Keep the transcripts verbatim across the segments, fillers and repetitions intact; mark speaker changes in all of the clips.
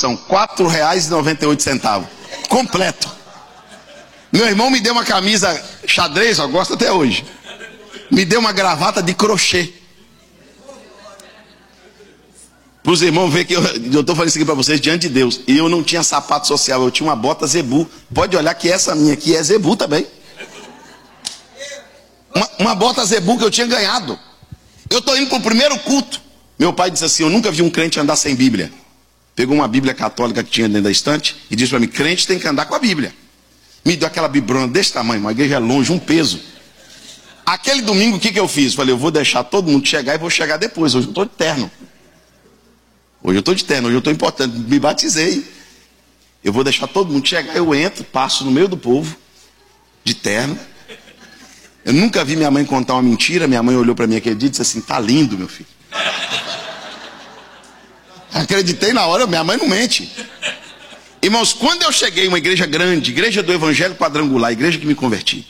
Speaker 1: promoção, quatro reais e noventa e oito centavos. Completo. Meu irmão me deu uma camisa xadrez, eu gosto até hoje. Me deu uma gravata de crochê. Para os irmãos verem que eu estou falando isso aqui para vocês diante de Deus. E eu não tinha sapato social, eu tinha uma bota Zebu. Pode olhar que essa minha aqui é Zebu também. Uma, uma bota Zebu que eu tinha ganhado. Eu estou indo para o primeiro culto. Meu pai disse assim, eu nunca vi um crente andar sem Bíblia. Pegou uma Bíblia católica que tinha dentro da estante e disse para mim, crente tem que andar com a Bíblia. Me deu aquela bibrona desse tamanho, uma igreja longe, um peso. Aquele domingo o que, que eu fiz? Falei, eu vou deixar todo mundo chegar e vou chegar depois. Hoje eu estou de terno. Hoje eu estou de terno, hoje eu estou importante. Me batizei. Eu vou deixar todo mundo chegar, eu entro, passo no meio do povo, de terno. Eu nunca vi minha mãe contar uma mentira. Minha mãe olhou para mim aquele dia e disse assim, tá lindo, meu filho. Acreditei na hora, minha mãe não mente. Irmãos, quando eu cheguei em uma igreja grande, igreja do Evangelho Quadrangular, igreja que me converti,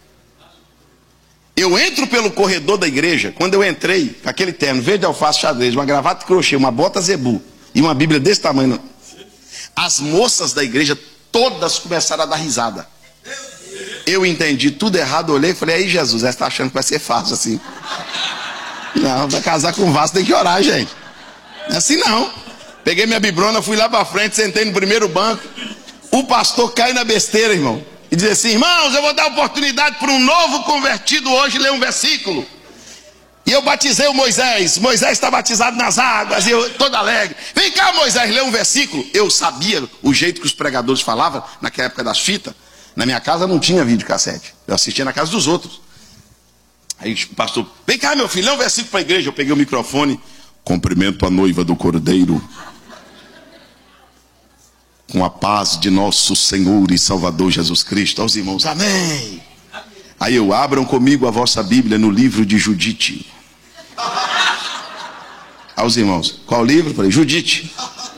Speaker 1: eu entro pelo corredor da igreja. Quando eu entrei, com aquele terno verde alface xadrez, uma gravata de crochê, uma bota Zebu e uma Bíblia desse tamanho, as moças da igreja todas começaram a dar risada. Eu entendi tudo errado, olhei e falei, aí Jesus, você está achando que vai ser fácil assim? Não, para casar com vaso tem que orar, gente. Não é assim não. Peguei minha bibrona, fui lá para frente, sentei no primeiro banco. O pastor cai na besteira, irmão, e diz assim, irmãos, eu vou dar oportunidade para um novo convertido hoje ler um versículo. E eu batizei o Moisés. Moisés está batizado nas águas, e eu todo alegre. Vem cá, Moisés, lê um versículo. Eu sabia o jeito que os pregadores falavam naquela época das fitas. Na minha casa não tinha videocassete. Eu assistia na casa dos outros. Aí o pastor, vem cá, meu filho, lê um versículo para a igreja. Eu peguei o microfone. Cumprimento a noiva do Cordeiro com a paz de nosso Senhor e Salvador Jesus Cristo. Aos irmãos, amém. Aí eu, abram comigo a vossa Bíblia no livro de Judite. Aos irmãos, qual livro? Eu falei, Judite.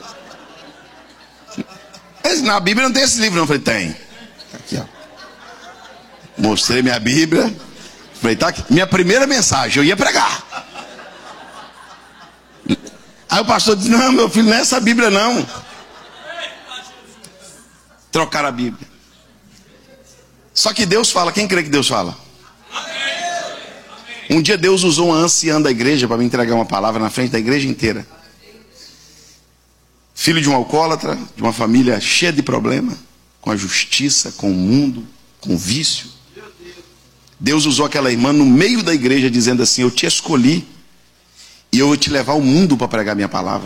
Speaker 1: Na Bíblia não tem esse livro não. Eu falei, tem. Aqui, ó. Mostrei minha Bíblia. Falei, tá aqui. Minha primeira mensagem, eu ia pregar. Aí o pastor disse, não, meu filho, não é essa Bíblia não. Trocaram a Bíblia. Só que Deus fala, quem crê que Deus fala? Um dia Deus usou uma anciã da igreja para me entregar uma palavra na frente da igreja inteira. Filho de um alcoólatra, de uma família cheia de problema, com a justiça, com o mundo, com o vício. Deus usou aquela irmã no meio da igreja dizendo assim, eu te escolhi e eu vou te levar ao mundo para pregar minha palavra.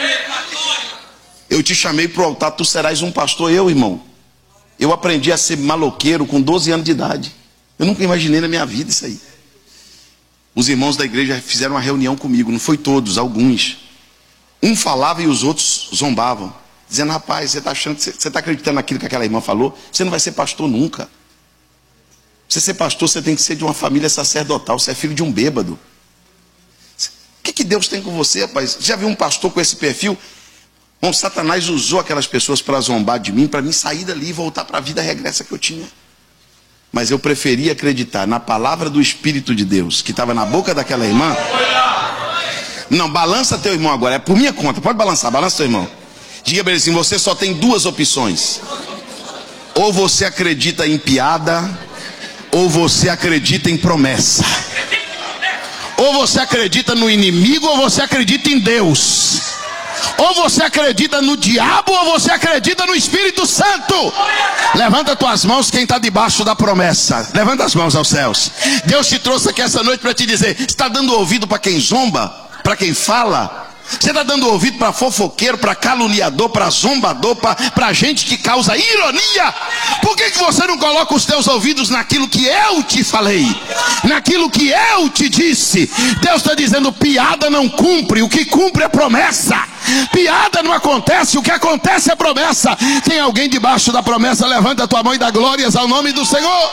Speaker 1: Eu te chamei para o altar, tu serás um pastor. Eu, irmão, eu aprendi a ser maloqueiro com doze anos de idade. Eu nunca imaginei na minha vida isso aí. Os irmãos da igreja fizeram uma reunião comigo, não foi todos, alguns. Um falava e os outros zombavam, dizendo, rapaz, você está achando, você está acreditando naquilo que aquela irmã falou? Você não vai ser pastor nunca. Pra você ser pastor, você tem que ser de uma família sacerdotal, você é filho de um bêbado. O que, que Deus tem com você, rapaz? Já viu um pastor com esse perfil? Bom, Satanás usou aquelas pessoas para zombar de mim, para mim sair dali e voltar para a vida regressa que eu tinha. Mas eu preferia acreditar na palavra do Espírito de Deus, que estava na boca daquela irmã. Não, balança teu irmão agora, é por minha conta, pode balançar, balança teu irmão. Diga para ele assim, você só tem duas opções. Ou você acredita em piada, ou você acredita em promessa. Ou você acredita no inimigo, ou você acredita em Deus. Ou você acredita no diabo, ou você acredita no Espírito Santo. Levanta tuas mãos quem está debaixo da promessa. Levanta as mãos aos céus. Deus te trouxe aqui essa noite para te dizer, está dando ouvido para quem zomba, para quem fala? Você está dando ouvido para fofoqueiro, para caluniador, para zombador, para gente que causa ironia? Por que, que você não coloca os teus ouvidos naquilo que eu te falei? Naquilo que eu te disse? Deus está dizendo, piada não cumpre, o que cumpre é promessa. Piada não acontece, o que acontece é promessa. Tem alguém debaixo da promessa? Levanta a tua mão e dá glórias ao nome do Senhor.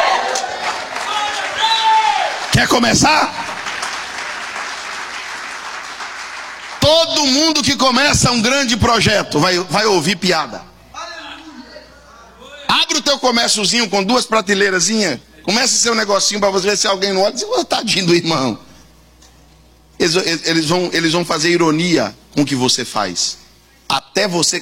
Speaker 1: Quer começar? Todo mundo que começa um grande projeto vai, vai ouvir piada. Abre o teu comérciozinho com duas prateleirazinhas. Começa seu negocinho para você ver se alguém não olha e diz, oh, tadinho do irmão. Eles, eles, vão, eles vão fazer ironia com o que você faz. Até você